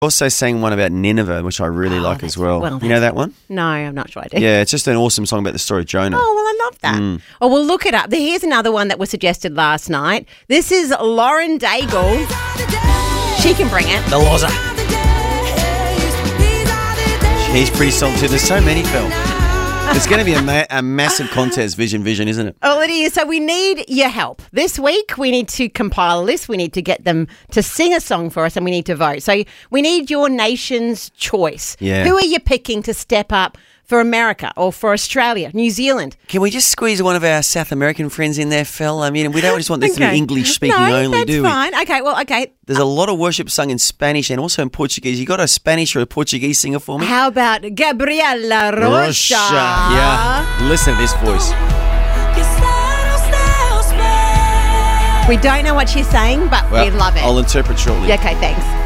Also sang one about Nineveh, which I really like as well. You know that one? No, I'm not sure I do. Yeah, it's just an awesome song about the story of Jonah. Oh, well, I love that. Oh, well, look it up. Here's another one that was suggested last night. This is Lauren Daigle. She can bring it. The Loza. He's pretty solid too. There's so many, Phil. It's going to be a massive contest, Vision, isn't it? Oh, it is. So we need your help. This week, we need to compile a list. We need to get them to sing a song for us and we need to vote. So we need your nation's choice. Yeah. Who are you picking to step up for America or for Australia, New Zealand? Can we just squeeze one of our South American friends in there, Phil? I mean, we don't just want this to be English-speaking only, do we? No, that's fine. Okay. There's a lot of worship sung in Spanish and also in Portuguese. You got a Spanish or a Portuguese singer for me? How about Gabriela Rocha? Yeah. Listen to this voice. We don't know what she's saying, but we love it. I'll interpret shortly. Okay, thanks.